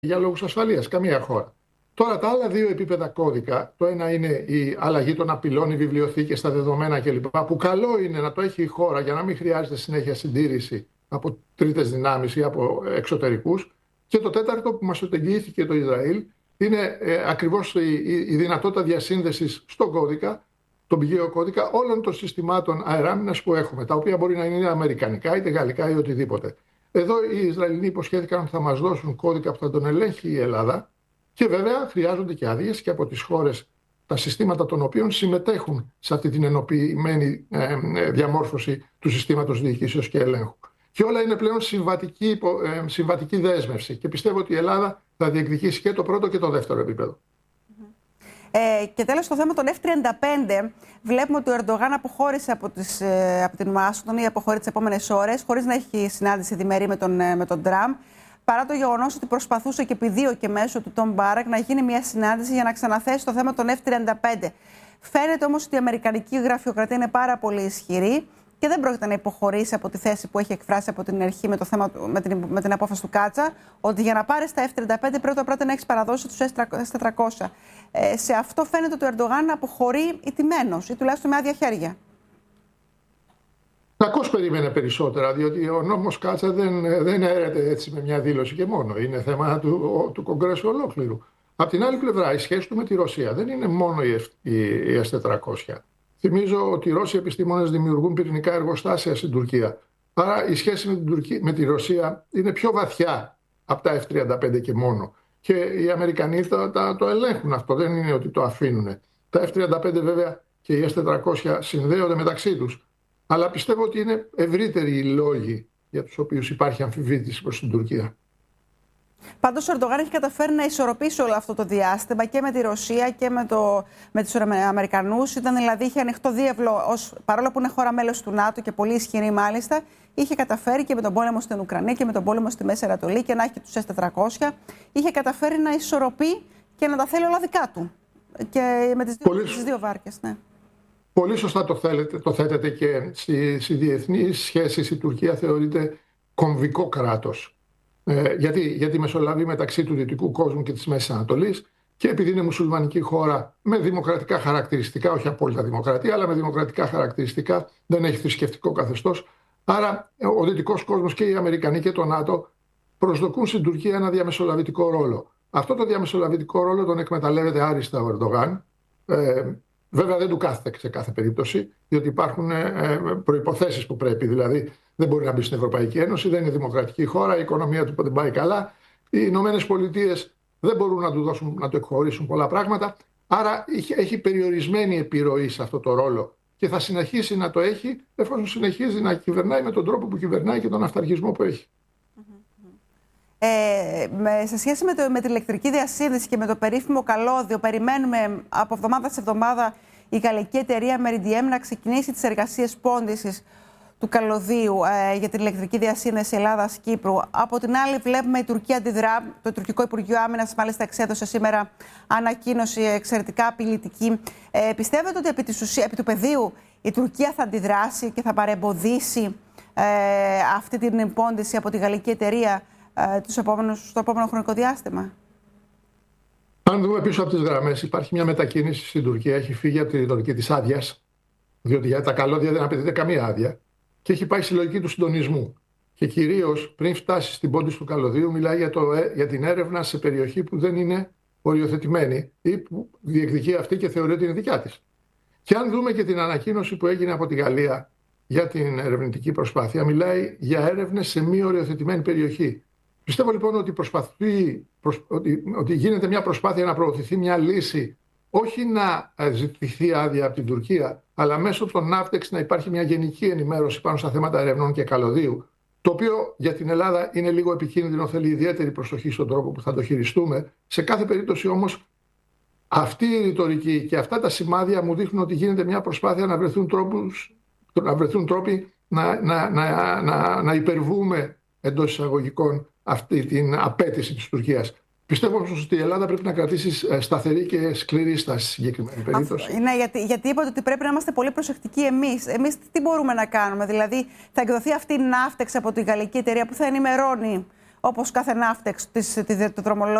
για λόγους ασφαλείας, καμία χώρα. Τώρα τα άλλα δύο επίπεδα κώδικα, το ένα είναι η αλλαγή των απειλών, οι βιβλιοθήκες, στα δεδομένα κλπ. Που καλό είναι να το έχει η χώρα για να μην χρειάζεται συνέχεια συντήρηση από τρίτες δυνάμεις ή από εξωτερικούς. Και το τέταρτο που μας εγγυήθηκε το Ισραήλ είναι ακριβώς η δυνατότητα διασύνδεσης στον κώδικα, τον πηγαίο κώδικα όλων των συστημάτων αεράμινας που έχουμε, τα οποία μπορεί να είναι αμερικανικά είτε γαλλικά ή οτιδήποτε. Εδώ οι Ισραηλινοί υποσχέθηκαν ότι θα μας δώσουν κώδικα που θα τον ελέγχει η Ελλάδα και βέβαια χρειάζονται και άδειες και από τις χώρες τα συστήματα των οποίων συμμετέχουν σε αυτή την ενοποιημένη διαμόρφωση του συστήματος διοικήσεως και ελέγχου. Και όλα είναι πλέον συμβατική δέσμευση και πιστεύω ότι η Ελλάδα θα διεκδικήσει και το πρώτο και το δεύτερο επίπεδο. Και τέλος, στο θέμα των F-35, βλέπουμε ότι ο Ερντογάν αποχώρησε από την Ουάσιγκτον ή αποχωρεί τις επόμενες ώρες, χωρίς να έχει συνάντηση διμερή με τον Τραμπ, παρά το γεγονός ότι προσπαθούσε και επί δύο και μέσω του Τόμ Μπάρακ να γίνει μια συνάντηση για να ξαναθέσει το θέμα των F-35. Φαίνεται όμως ότι η αμερικανική γραφειοκρατία είναι πάρα πολύ ισχυρή και δεν πρόκειται να υποχωρήσει από τη θέση που έχει εκφράσει από την αρχή με την απόφαση του Κάτσα, ότι για να πάρει τα F-35 πρώτα να έχει παραδώσει τους S-400. Σε αυτό φαίνεται ότι ο Ερντογάν αποχωρεί ηττημένος ή τουλάχιστον με άδεια χέρια. Κακώς περίμενε περισσότερα, διότι ο νόμος Κάτσα δεν έρεται έτσι με μια δήλωση και μόνο. Είναι θέμα του Κογκρέσου ολόκληρου. Απ' την άλλη πλευρά, η σχέση του με τη Ρωσία δεν είναι μόνο η S-400. Θυμίζω ότι οι Ρώσοι επιστήμονες δημιουργούν πυρηνικά εργοστάσια στην Τουρκία. Άρα η σχέση με τη Ρωσία είναι πιο βαθιά από τα F-35 και μόνο. Και οι Αμερικανοί το ελέγχουν αυτό, δεν είναι ότι το αφήνουν. Τα F-35 βέβαια και οι S-400 συνδέονται μεταξύ τους. Αλλά πιστεύω ότι είναι ευρύτεροι οι λόγοι για τους οποίους υπάρχει αμφιβήτηση προς την Τουρκία. Πάντως ο Ερντογάν έχει καταφέρει να ισορροπήσει όλο αυτό το διάστημα και με τη Ρωσία και με τους Αμερικανούς. Δηλαδή είχε ανοιχτό διάβλο, παρόλο που είναι χώρα μέλος του ΝΑΤΟ και πολύ ισχυρή μάλιστα, είχε καταφέρει και με τον πόλεμο στην Ουκρανία και με τον πόλεμο στη Μέση Ανατολή και να έχει και τους S-400. Είχε καταφέρει να ισορροπεί και να τα θέλει όλα δικά του. Και με τις δύο βάρκες, ναι. Πολύ σωστά το θέτετε και στις διεθνείς σχέσεις η Τουρκία θεωρείται κομβικό κράτος. Γιατί μεσολαβεί μεταξύ του δυτικού κόσμου και της Μέσης Ανατολής και επειδή είναι μουσουλμανική χώρα με δημοκρατικά χαρακτηριστικά, όχι απόλυτα δημοκρατία, αλλά με δημοκρατικά χαρακτηριστικά, δεν έχει θρησκευτικό καθεστώς. Άρα ο δυτικός κόσμος και οι Αμερικανοί και το ΝΑΤΟ προσδοκούν στην Τουρκία ένα διαμεσολαβητικό ρόλο. Αυτό το διαμεσολαβητικό ρόλο τον εκμεταλλεύεται άριστα ο Ερντογάν. Βέβαια δεν του κάθεται σε κάθε περίπτωση, διότι υπάρχουν προϋποθέσεις που πρέπει. Δηλαδή δεν μπορεί να μπει στην Ευρωπαϊκή Ένωση, δεν είναι δημοκρατική χώρα, η οικονομία του δεν πάει καλά. Οι Ηνωμένες Πολιτείες δεν μπορούν να του εκχωρήσουν πολλά πράγματα. Άρα έχει περιορισμένη επιρροή σε αυτό το ρόλο και θα συνεχίσει να το έχει εφόσον συνεχίζει να κυβερνάει με τον τρόπο που κυβερνάει και τον αυταρχισμό που έχει. Σε σχέση με την ηλεκτρική διασύνδεση και με το περίφημο καλώδιο, περιμένουμε από εβδομάδα σε εβδομάδα η γαλλική εταιρεία Meridiam να ξεκινήσει τις εργασίες πόντισης του καλωδίου για την ηλεκτρική διασύνδεση Ελλάδας-Κύπρου. Από την άλλη, βλέπουμε η Τουρκία αντιδρά. Το Τουρκικό Υπουργείο Άμυνας, μάλιστα, εξέδωσε σήμερα ανακοίνωση εξαιρετικά απειλητική. Πιστεύετε ότι επί του πεδίου η Τουρκία θα αντιδράσει και θα παρεμποδίσει αυτή την πόντιση από τη γαλλική εταιρεία στο επόμενο χρονικό διάστημα? Αν δούμε πίσω από τις γραμμές, υπάρχει μια μετακίνηση στην Τουρκία. Έχει φύγει από τη ρητορική της άδειας, διότι για τα καλώδια δεν απαιτείται καμία άδεια, και έχει πάει στη λογική του συντονισμού. Και κυρίως πριν φτάσει στην πόντιση του καλωδίου, μιλάει για την έρευνα σε περιοχή που δεν είναι οριοθετημένη ή που διεκδικεί αυτή και θεωρεί ότι είναι δικιά της. Και αν δούμε και την ανακοίνωση που έγινε από τη Γαλλία για την ερευνητική προσπάθεια, μιλάει για έρευνες σε μη οριοθετημένη περιοχή. Πιστεύω λοιπόν ότι γίνεται μια προσπάθεια να προωθηθεί μια λύση, όχι να ζητηθεί άδεια από την Τουρκία, αλλά μέσω των ναύτεξ να υπάρχει μια γενική ενημέρωση πάνω στα θέματα ερευνών και καλωδίου, το οποίο για την Ελλάδα είναι λίγο επικίνδυνο, θέλει ιδιαίτερη προσοχή στον τρόπο που θα το χειριστούμε. Σε κάθε περίπτωση όμως, αυτή η ρητορική και αυτά τα σημάδια μου δείχνουν ότι γίνεται μια προσπάθεια να βρεθούν τρόποι να υπερβούμε εντός εισαγωγικών αυτή την απέτηση της Τουρκίας. Πιστεύω όμως ότι η Ελλάδα πρέπει να κρατήσει σταθερή και σκληρή στάση στη συγκεκριμένη περίπτωση. Ναι, γιατί είπατε ότι πρέπει να είμαστε πολύ προσεκτικοί εμείς. Εμείς τι μπορούμε να κάνουμε? Δηλαδή, θα εκδοθεί αυτή η ναύτεξ από τη γαλλική εταιρεία που θα ενημερώνει όπως κάθε ναύτεξ, τη δρομολόγηση